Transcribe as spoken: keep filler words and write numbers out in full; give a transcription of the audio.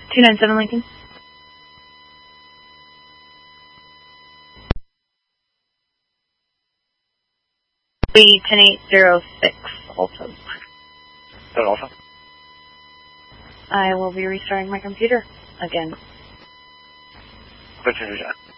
two nine seven Lincoln. three ten eight zero six also. That also? I will be restarting my computer again. Which is